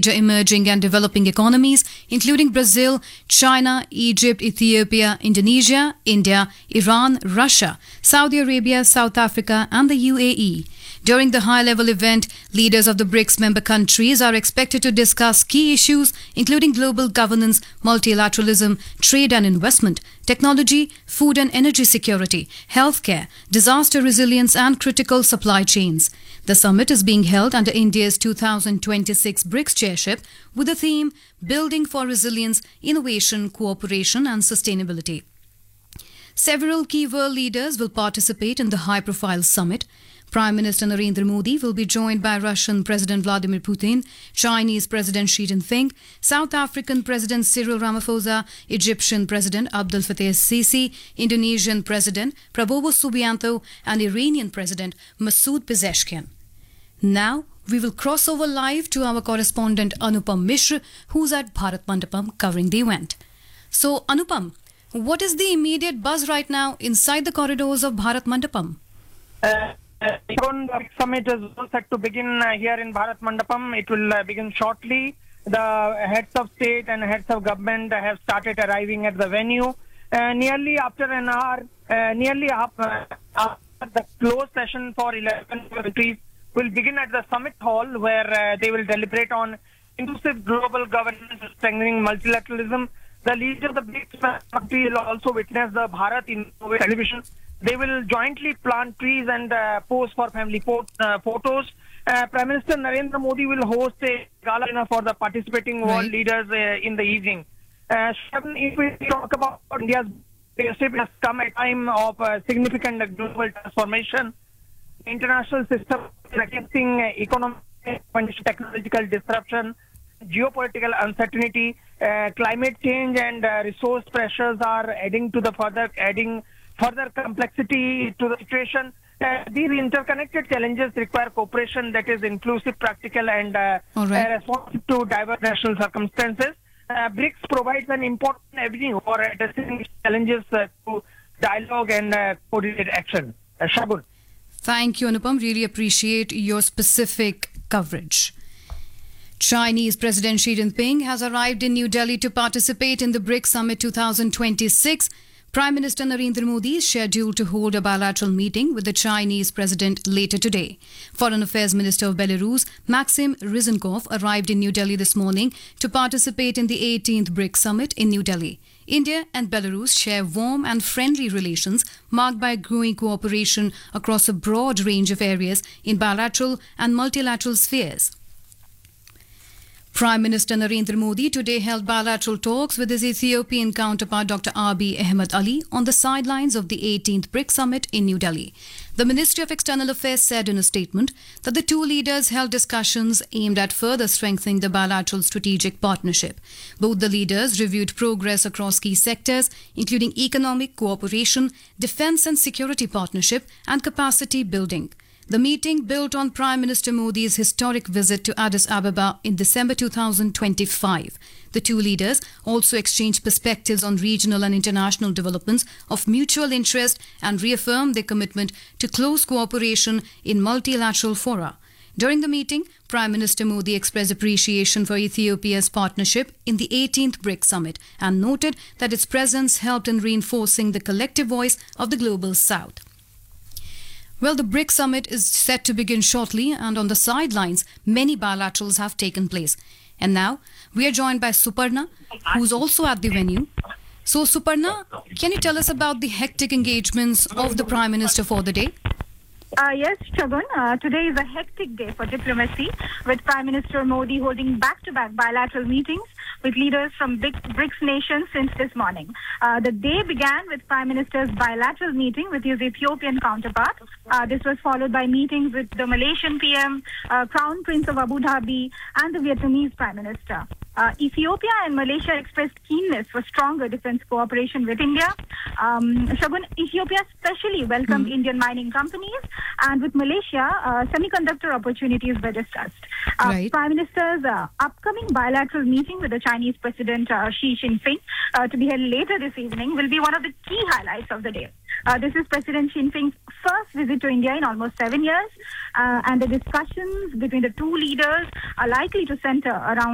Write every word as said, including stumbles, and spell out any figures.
major emerging and developing economies, including Brazil, China, Egypt, Ethiopia, Indonesia, India, Iran, Russia, Saudi Arabia, South Africa, and the U A E. During the high-level event, leaders of the BRICS member countries are expected to discuss key issues including global governance, multilateralism, trade and investment, technology, food and energy security, healthcare, disaster resilience and critical supply chains. The summit is being held under India's two thousand twenty-six BRICS chairship with the theme Building for Resilience, Innovation, Cooperation and Sustainability. Several key world leaders will participate in the high-profile summit. Prime Minister Narendra Modi will be joined by Russian President Vladimir Putin, Chinese President Xi Jinping, South African President Cyril Ramaphosa, Egyptian President Abdel Fattah el-Sisi, Indonesian President Prabowo Subianto, and Iranian President Masoud Pezeshkian. Now, we will cross over live to our correspondent Anupam Mishra, who's at Bharat Mandapam covering the event. So, Anupam, what is the immediate buzz right now inside the corridors of Bharat Mandapam? Uh, uh, the summit is set to begin uh, here in Bharat Mandapam. It will uh, begin shortly. The heads of state and heads of government have started arriving at the venue. Uh, nearly after an hour, uh, nearly after, after the closed session for eleven countries will begin at the summit hall, where uh, they will deliberate on inclusive global governance, strengthening multilateralism. The leaders of the BRICS countries will also witness the Bharat in television. They will jointly plant trees and uh, pose for family po- uh, photos. Uh, Prime Minister Narendra Modi will host a gala dinner for the participating world Right. leaders uh, in the evening. Uh, if we talk about India's leadership, has come at a time of uh, significant global transformation. The international system is facing economic and technological disruption, geopolitical uncertainty, uh, climate change and uh, resource pressures are adding to the further adding further complexity to the situation. Uh, these interconnected challenges require cooperation that is inclusive, practical, and uh, All right. uh, responsive to diverse national circumstances. Uh, BRICS provides an important avenue for addressing these challenges uh, through dialogue and uh, coordinated action. Uh, Shagun. Thank you, Anupam. Really appreciate your specific coverage. Chinese President Xi Jinping has arrived in New Delhi to participate in the BRICS Summit twenty twenty-six. Prime Minister Narendra Modi is scheduled to hold a bilateral meeting with the Chinese President later today. Foreign Affairs Minister of Belarus, Maxim Ryzhenkov, arrived in New Delhi this morning to participate in the eighteenth BRICS Summit in New Delhi. India and Belarus share warm and friendly relations marked by growing cooperation across a broad range of areas in bilateral and multilateral spheres. Prime Minister Narendra Modi today held bilateral talks with his Ethiopian counterpart Doctor Abiy Ahmed Ali on the sidelines of the eighteenth BRICS Summit in New Delhi. The Ministry of External Affairs said in a statement that the two leaders held discussions aimed at further strengthening the bilateral strategic partnership. Both the leaders reviewed progress across key sectors, including economic cooperation, defense and security partnership, and capacity building. The meeting built on Prime Minister Modi's historic visit to Addis Ababa in December two thousand twenty-five. The two leaders also exchanged perspectives on regional and international developments of mutual interest and reaffirmed their commitment to close cooperation in multilateral fora. During the meeting, Prime Minister Modi expressed appreciation for Ethiopia's partnership in the eighteenth BRICS Summit and noted that its presence helped in reinforcing the collective voice of the Global South. Well, the BRICS Summit is set to begin shortly, and on the sidelines, many bilaterals have taken place. And now, we are joined by Suparna, who's also at the venue. So, Suparna, can you tell us about the hectic engagements of the Prime Minister for the day? Uh, yes, Shagun. Uh, today is a hectic day for diplomacy, with Prime Minister Modi holding back-to-back bilateral meetings with leaders from big BRICS nations since this morning. Uh, the day began with Prime Minister's bilateral meeting with his Ethiopian counterpart. Uh, this was followed by meetings with the Malaysian P M, uh, Crown Prince of Abu Dhabi, and the Vietnamese Prime Minister. Uh, Ethiopia and Malaysia expressed keenness for stronger defense cooperation with India. Um, Shagun, Ethiopia especially welcomed mm. Indian mining companies, and with Malaysia, uh, semiconductor opportunities were discussed. Uh, Right. Prime Minister's uh, upcoming bilateral meeting with the Chinese President uh, Xi Jinping, uh, to be held later this evening, will be one of the key highlights of the day. Uh, this is President Xi Jinping's first visit to India in almost seven years, uh, and the discussions between the two leaders are likely to center around